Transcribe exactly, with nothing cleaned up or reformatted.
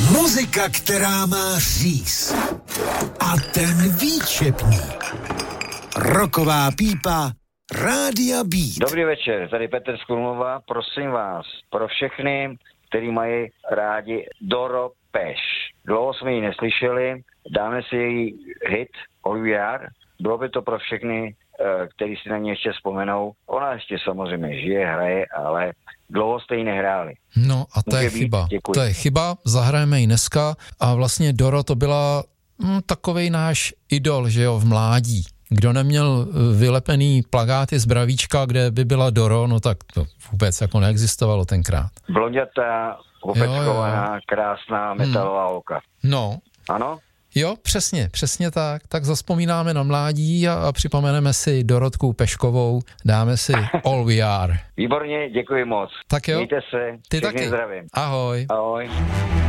Muzika, která má říz. A ten výčepník. Roková pípa Rádia Beat. Dobrý večer, tady Petr z Krumlova. Prosím vás, pro všechny, kteří mají rádi Doro Peš. Dlouho jsme ji neslyšeli, dáme si její hit All We Are. Bylo by to pro všechny, kteří si na ní ještě vzpomenou. Ona ještě samozřejmě žije, hraje, ale dlouho jste ji nehráli. No a to Může je být? chyba. Děkuji. To je chyba, zahrajeme ji dneska a vlastně Doro to byla hm, takovej náš idol, že jo, v mládí. Kdo neměl vylepený plakáty z Bravíčka, kde by byla Doro, no tak to vůbec jako neexistovalo tenkrát. Blondětá, opečkovaná, krásná metalová hmm. holka. No. Ano? Jo, přesně, přesně tak. Tak zazpomínáme na mládí a, a připomeneme si Dorotku Peškovou, dáme si All We Are. Výborně, děkuji moc. Tak jo. Mějte se, Ty všechny taky. zdravím. Ahoj. Ahoj.